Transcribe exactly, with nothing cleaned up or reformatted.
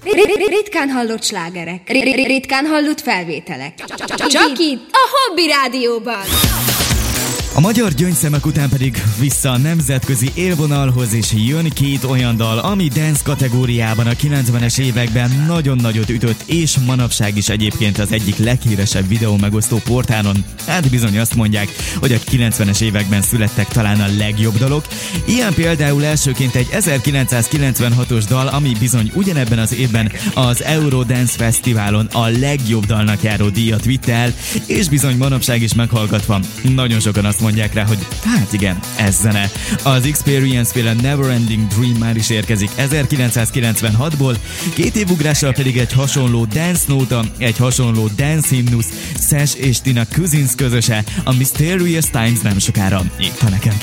Ritkán hallott slágerek, ritkán hallott felvételek. Csak itt, a Hobby Rádióban. A magyar gyöngyszemek után pedig vissza a nemzetközi élvonalhoz, és jön két olyan dal, ami dance kategóriában a kilencvenes években nagyon nagyot ütött, és manapság is egyébként az egyik leghíresebb videó megosztó portálon. Hát bizony azt mondják, hogy a kilencvenes években születtek talán a legjobb dalok. Ilyen például elsőként egy ezerkilencszázkilencvenhatos dal, ami bizony ugyanebben az évben az Eurodance Fesztiválon a legjobb dalnak járó díjat vitte el, és bizony manapság is meghallgatva nagyon sokan azt mondják rá, hogy hát igen, ez zene. Az Experience-féle Neverending Dream már is érkezik ezerkilencszázkilencvenhatból, két évugrással pedig egy hasonló dance nóta, egy hasonló dance himnusz, Sash és Tina Cousins közöse, a Mysterious Times nem sokára itt a Nekem